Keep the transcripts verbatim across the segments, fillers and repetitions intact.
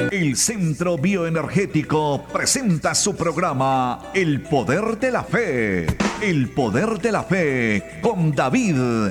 El Centro Bioenergético presenta su programa El Poder de la Fe. El Poder de la Fe con David,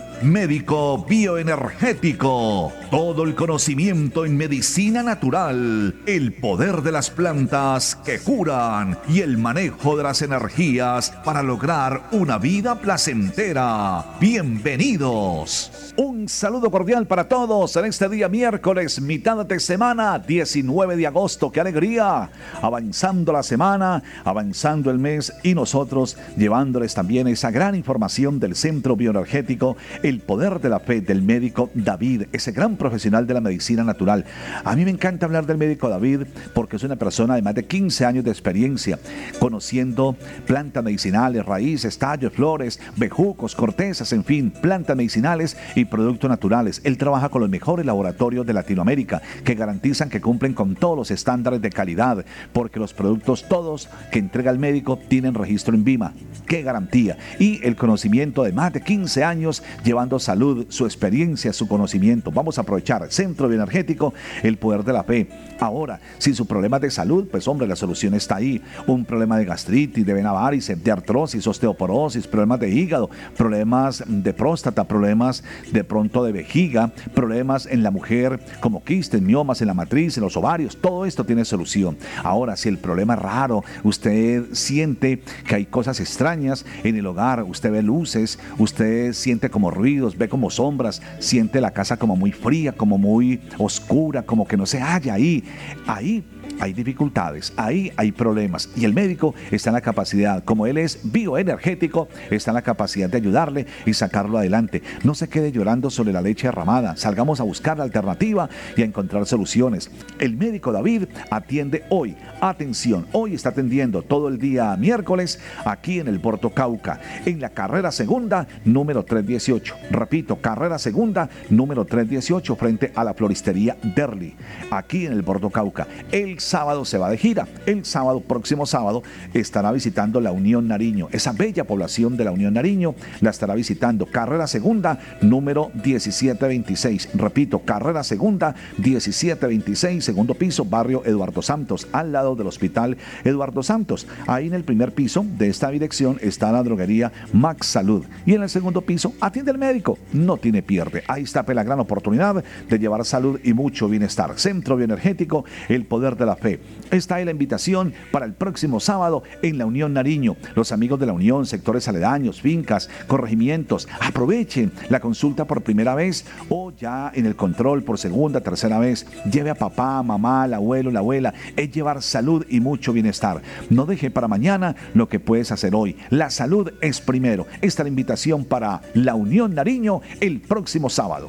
médico bioenergético. Todo el conocimiento en medicina natural, el poder de las plantas que curan y el manejo de las energías para lograr una vida placentera. Bienvenidos. Un saludo cordial para todos en este día miércoles, mitad de semana, diecinueve de agosto. ¡Qué alegría! Avanzando la semana, avanzando el mes y nosotros llevándoles también esa gran información del Centro Bioenergético, el poder de la fe del médico David, ese gran profesional de la medicina natural. A mí me encanta hablar del médico David porque es una persona de más de quince años de experiencia, conociendo plantas medicinales, raíces, tallos, flores, bejucos, cortezas, en fin, plantas medicinales y productos naturales. Él trabaja con los mejores laboratorios de Latinoamérica que garantizan que cumplen con todos los estándares de calidad, porque los productos todos que entrega el médico tienen registro en VIMA. ¡Qué garantía! Y el conocimiento de más de quince años llevando salud, su experiencia, su conocimiento. Vamos a aprovechar Centro Bioenergético, el poder de la fe. Ahora, si su problema es de salud, pues hombre, la solución está ahí. Un problema de gastritis, de vena varice, de artrosis, osteoporosis, problemas de hígado, problemas de próstata, problemas de pronto de vejiga, problemas en la mujer como quistes, miomas en la matriz, en los ovarios, todo esto tiene solución. Ahora, si el problema es raro, usted siente que hay cosas extrañas en el hogar, usted ve luces, usted siente como ruidos, ve como sombras, siente la casa como muy fría, como muy oscura, como que no se halla ahí, ahí hay dificultades, ahí hay problemas y el médico está en la capacidad, como él es bioenergético, está en la capacidad de ayudarle y sacarlo adelante. No se quede llorando sobre la leche derramada, salgamos a buscar la alternativa y a encontrar soluciones. El médico David atiende hoy, atención, hoy está atendiendo todo el día miércoles aquí en el Puerto Cauca, en la carrera segunda número trescientos dieciocho. Repito, carrera segunda número trescientos dieciocho frente a la floristería Derli, aquí en el Puerto Cauca. El sábado se va de gira. El sábado, próximo sábado, estará visitando la Unión Nariño. Esa bella población de la Unión Nariño la estará visitando. Carrera segunda, número diecisiete veintiséis. Repito, carrera segunda, diecisiete veintiséis, segundo piso, barrio Eduardo Santos, al lado del Hospital Eduardo Santos. Ahí en el primer piso de esta dirección está la droguería Max Salud. Y en el segundo piso atiende el médico. No tiene pierde. Ahí está la gran oportunidad de llevar salud y mucho bienestar. Centro Bioenergético, el poder de la fe. Está ahí la invitación para el próximo sábado en la Unión Nariño. Los amigos de la Unión, sectores aledaños, fincas, corregimientos, aprovechen la consulta por primera vez o ya en el control por segunda, tercera vez. Lleve a papá, mamá, el abuelo, la abuela. Es llevar salud y mucho bienestar. No deje para mañana lo que puedes hacer hoy. La salud es primero. Esta es la invitación para la Unión Nariño el próximo sábado.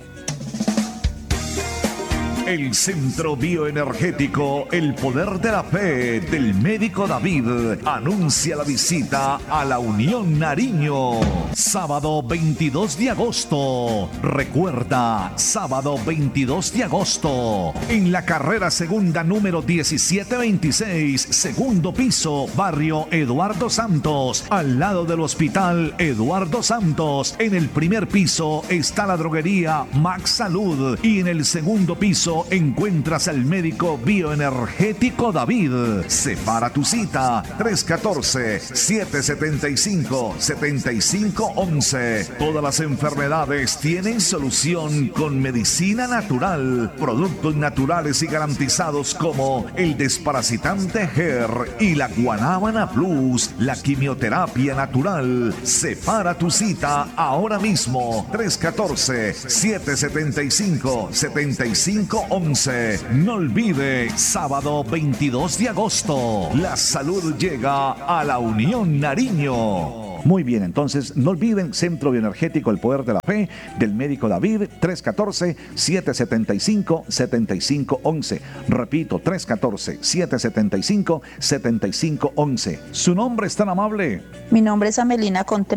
El Centro Bioenergético, el poder de la fe del médico David, anuncia la visita a la Unión Nariño. Sábado veintidós de agosto. Recuerda, sábado veintidós de agosto. En la carrera segunda número diecisiete veintiséis, segundo piso, barrio Eduardo Santos, al lado del Hospital Eduardo Santos. En el primer piso está la droguería Max Salud y en el segundo piso encuentras al médico bioenergético David. Separa tu cita tres uno cuatro, siete siete cinco, siete cinco uno uno. Todas las enfermedades tienen solución con medicina natural, productos naturales y garantizados como el desparasitante G E R y la Guanábana Plus, la quimioterapia natural. Separa tu cita ahora mismo tres uno cuatro, siete siete cinco, siete cinco once. No olvide, sábado veintidós de agosto, la salud llega a la Unión Nariño. Muy bien, entonces no olviden Centro Bioenergético El Poder de la Fe del médico David, tres uno cuatro, siete siete cinco, siete cinco once. Repito, tres uno cuatro, siete siete cinco, siete cinco once. ¿Su nombre es tan amable? Mi nombre es Amelina Contreras.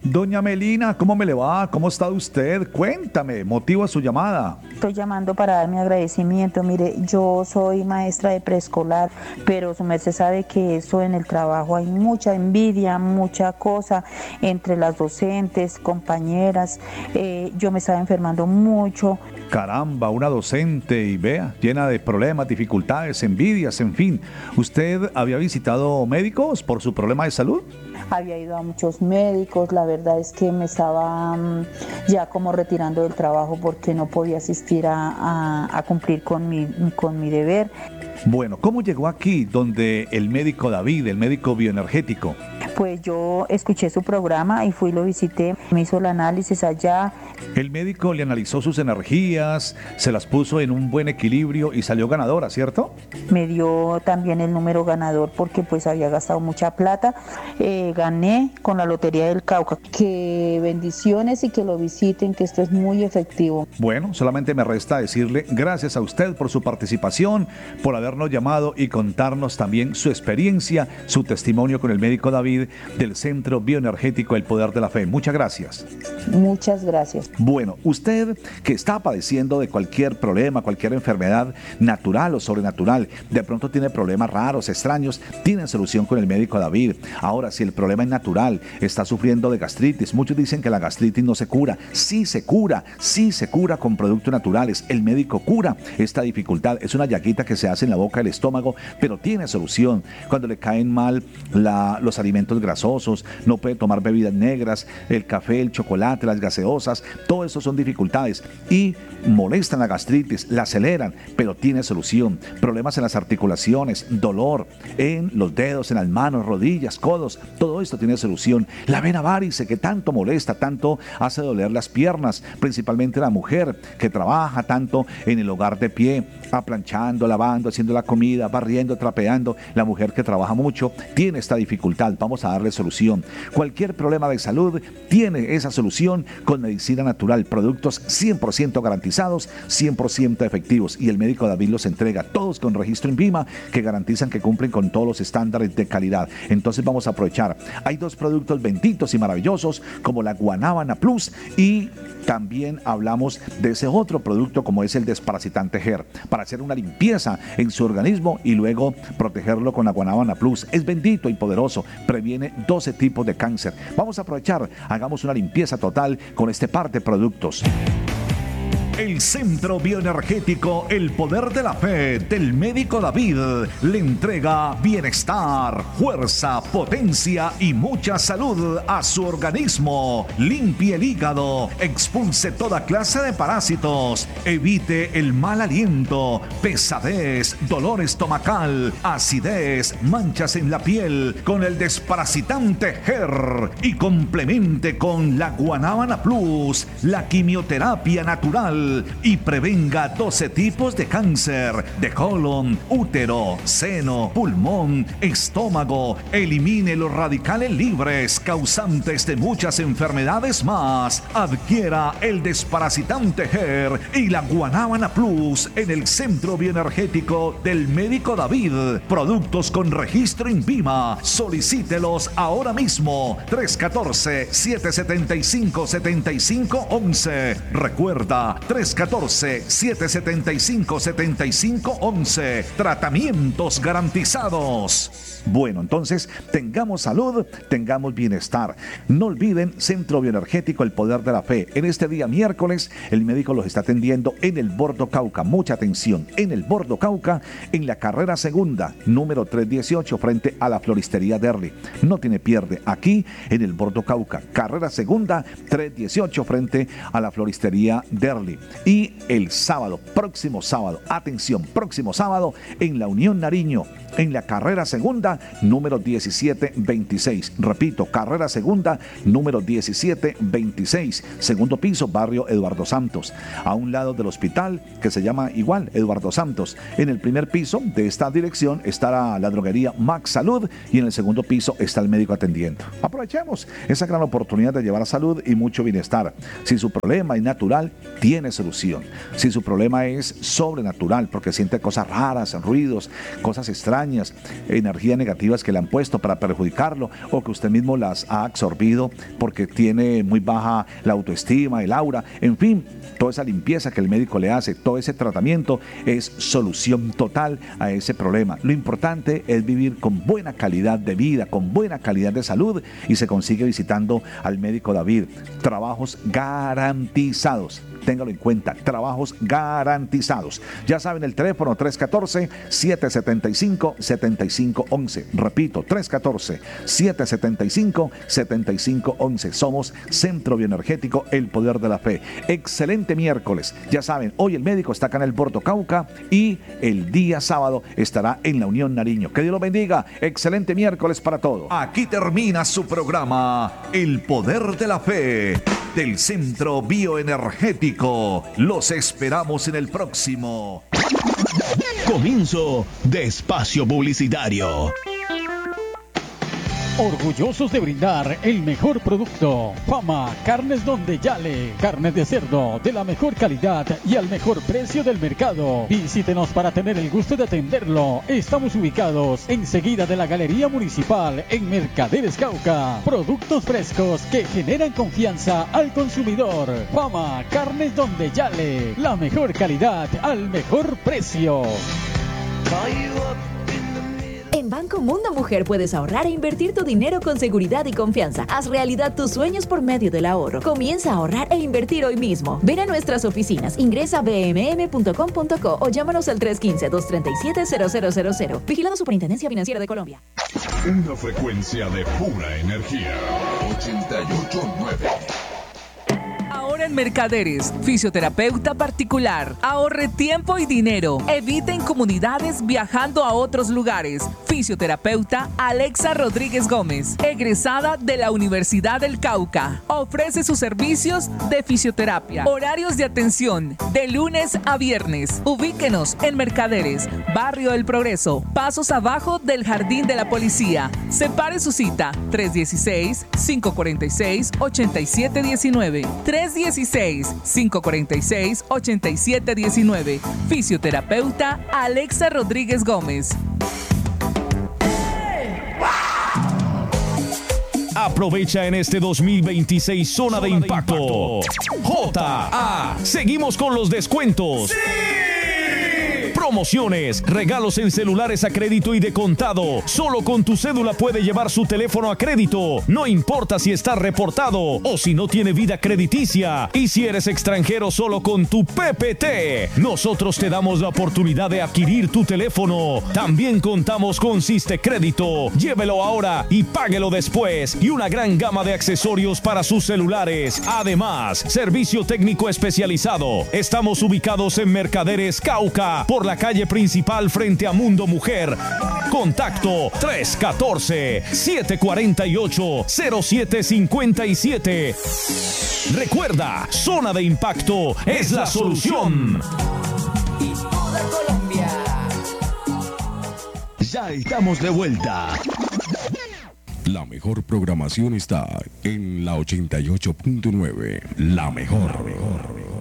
Doña Melina, ¿cómo me le va? ¿Cómo está usted? Cuéntame, motivo a su llamada. Estoy llamando para dar mi agradecimiento. Mire, yo soy maestra de preescolar, pero su merced sabe que eso en el trabajo hay mucha envidia, mucha cosa entre las docentes, compañeras. Eh, yo me estaba enfermando mucho. Caramba, una docente y vea, llena de problemas, dificultades, envidias, en fin. ¿Usted había visitado médicos por su problema de salud? Había ido a muchos médicos, la verdad es que me estaba um, ya como retirando del trabajo porque no podía asistir a, a, a cumplir con mi, con mi deber. Bueno, ¿cómo llegó aquí donde el médico David, el médico bioenergético? Pues yo escuché su programa y fui y lo visité, me hizo el análisis allá. El médico le analizó sus energías, se las puso en un buen equilibrio y salió ganadora, ¿cierto? Me dio también el número ganador porque pues había gastado mucha plata. Eh, gané con la Lotería del Cauca. Que bendiciones y que lo visiten, que esto es muy efectivo. Bueno, solamente me resta decirle gracias a usted por su participación, por habernos llamado y contarnos también su experiencia, su testimonio con el médico David del Centro Bioenergético El Poder de la Fe. Muchas gracias. Muchas gracias. Bueno, usted que está padeciendo de cualquier problema, cualquier enfermedad natural o sobrenatural, de pronto tiene problemas raros, extraños, tiene solución con el médico David. Ahora, si el problema es natural, está sufriendo de gastritis, muchos dicen que la gastritis no se cura. Sí se cura, sí se cura con productos naturales. El médico cura esta dificultad. Es una llaguita que se hace en la boca del estómago, pero tiene solución. Cuando le caen mal la, los alimentos grasosos, no puede tomar bebidas negras, el café, el chocolate, las gaseosas, todo eso son dificultades y molestan la gastritis, la aceleran, pero tiene solución. Problemas en las articulaciones, dolor en los dedos, en las manos, rodillas, codos, todo esto tiene solución. La vena varice que tanto molesta, tanto hace doler las piernas, principalmente la mujer que trabaja tanto en el hogar de pie, aplanchando, lavando, haciendo la comida, barriendo, trapeando. La mujer que trabaja mucho tiene esta dificultad. Vamos a darle solución. Cualquier problema de salud tiene esa solución con medicina natural, productos cien por ciento garantizados, cien por ciento efectivos, y el médico David los entrega todos con registro INVIMA que garantizan que cumplen con todos los estándares de calidad. Entonces vamos a aprovechar. Hay dos productos benditos y maravillosos como la Guanábana Plus, y también hablamos de ese otro producto como es el desparasitante G E R para hacer una limpieza en su organismo y luego protegerlo con la Guanábana Plus. Es bendito y poderoso, previene doce tipos de cáncer. Vamos a aprovechar, hagamos una limpieza total con este par de productos. El Centro Bioenergético El Poder de la Fe del médico David le entrega bienestar, fuerza, potencia y mucha salud a su organismo. Limpie el hígado, expulse toda clase de parásitos, evite el mal aliento, pesadez, dolor estomacal, acidez, manchas en la piel con el desparasitante G E R y complemente con la Guanábana Plus, la quimioterapia natural, y prevenga doce tipos de cáncer de colon, útero, seno, pulmón, estómago. Elimine los radicales libres causantes de muchas enfermedades más. Adquiera el desparasitante G E R y la Guanábana Plus en el Centro Bioenergético del médico David. Productos con registro INVIMA. Solicítelos ahora mismo. tres uno cuatro, siete siete cinco, siete cinco uno uno. Recuerda, tres uno cuatro, siete siete cinco, siete cinco uno uno. Tratamientos garantizados. Bueno, entonces, tengamos salud, tengamos bienestar. No olviden, Centro Bioenergético El Poder de la Fe. En este día miércoles, el médico los está atendiendo en el Bordo Cauca. Mucha atención, en el Bordo Cauca, en la carrera segunda, número trescientos dieciocho, frente a la floristería Derli. No tiene pierde, aquí en el Bordo Cauca. Carrera segunda, trescientos dieciocho, frente a la floristería Derli. Y el sábado, próximo sábado, atención, próximo sábado, en la Unión Nariño, en la carrera segunda, número diecisiete veintiséis. Repito, carrera segunda, número diecisiete veintiséis. Segundo piso, barrio Eduardo Santos. A un lado del hospital que se llama igual, Eduardo Santos. En el primer piso de esta dirección está la droguería Max Salud y en el segundo piso está el médico atendiendo. Aprovechemos esa gran oportunidad de llevar salud y mucho bienestar. Si su problema es natural, tiene solución. Si su problema es sobrenatural, porque siente cosas raras, ruidos, cosas extrañas, energías negativas que le han puesto para perjudicarlo, o que usted mismo las ha absorbido porque tiene muy baja la autoestima, el aura, en fin, toda esa limpieza que el médico le hace, todo ese tratamiento es solución total a ese problema. Lo importante es vivir con buena calidad de vida, con buena calidad de salud, y se consigue visitando al médico David. Trabajos garantizados. Téngalo en cuenta, trabajos garantizados. Ya saben, el teléfono tres uno cuatro, siete siete cinco, siete cinco uno uno. Repito, tres uno cuatro, siete siete cinco, siete cinco uno uno. Somos Centro Bioenergético El Poder de la Fe. Excelente miércoles. Ya saben, hoy el médico está acá en el Puerto Cauca y el día sábado estará en la Unión Nariño. Que Dios lo bendiga. Excelente miércoles para todos. Aquí termina su programa El Poder de la Fe del Centro Bioenergético. Los esperamos en el próximo. Comienzo de espacio publicitario. Orgullosos de brindar el mejor producto. Fama Carnes Donde Yale. Carne de cerdo de la mejor calidad y al mejor precio del mercado. Visítenos para tener el gusto de atenderlo. Estamos ubicados enseguida de la Galería Municipal en Mercaderes Cauca. Productos frescos que generan confianza al consumidor. Fama Carnes Donde Yale. La mejor calidad al mejor precio. En Banco Mundo Mujer puedes ahorrar e invertir tu dinero con seguridad y confianza. Haz realidad tus sueños por medio del ahorro. Comienza a ahorrar e invertir hoy mismo. Ven a nuestras oficinas, ingresa a b m m punto com punto co o llámanos al tres uno cinco, dos tres siete, cero cero cero cero. Vigilado Superintendencia Financiera de Colombia. Una frecuencia de pura energía. ochenta y ocho punto nueve. Ahora en Mercaderes, fisioterapeuta particular. Ahorre tiempo y dinero. Evite incomodidades viajando a otros lugares. Fisioterapeuta Alexa Rodríguez Gómez, egresada de la Universidad del Cauca. Ofrece sus servicios de fisioterapia. Horarios de atención de lunes a viernes. Ubíquenos en Mercaderes, Barrio El Progreso, pasos abajo del Jardín de la Policía. Separe su cita tres uno seis, cinco cuatro seis, ocho siete uno nueve. tres uno seis, cinco cuatro seis, ocho siete uno nueve. Fisioterapeuta Alexa Rodríguez Gómez. Aprovecha en este dos mil veintiséis Zona, Zona de Impacto. De impacto. J A. Seguimos con los descuentos. ¡Sí! Promociones, regalos en celulares a crédito y de contado. Solo con tu cédula puede llevar su teléfono a crédito. No importa si está reportado o si no tiene vida crediticia. Y si eres extranjero, solo con tu P P T. Nosotros te damos la oportunidad de adquirir tu teléfono. También contamos con Siste Crédito. Llévelo ahora y páguelo después. Y una gran gama de accesorios para sus celulares. Además, servicio técnico especializado. Estamos ubicados en Mercaderes Cauca, por la calle principal frente a Mundo Mujer. Contacto tres uno cuatro, siete cuatro ocho, cero siete cinco siete. Recuerda, Zona de Impacto es la solución. Y toda Colombia. Ya estamos de vuelta. La mejor programación está en la ochenta y ocho punto nueve. La mejor. La mejor.